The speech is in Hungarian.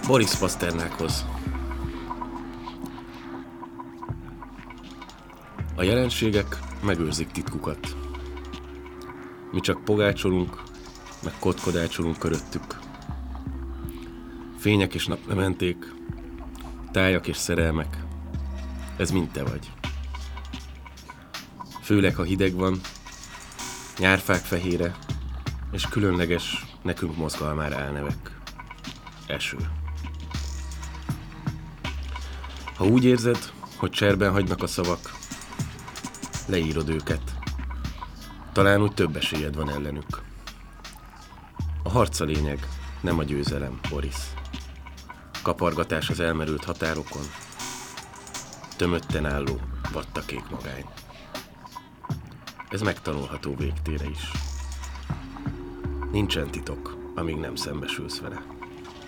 Boris Pasternákhoz. A jelenségek megőrzik titkukat. Mi csak pogácsolunk, meg kotkodácsolunk köröttük. Fények és naplementék, tájak és szerelmek, ez mind te vagy. Főleg, ha hideg van, nyárfák fehére, és különleges, nekünk mozgalmára elnevek. Eső. Ha úgy érzed, hogy cserben hagynak a szavak, leírod őket. Talán úgy több esélyed van ellenük. A harc a lényeg, nem a győzelem, Boris. Kapargatás az elmerült határokon, tömötten álló, vattakék magány. Ez megtanulható végtére is. Nincsen titok, amíg nem szembesülsz vele.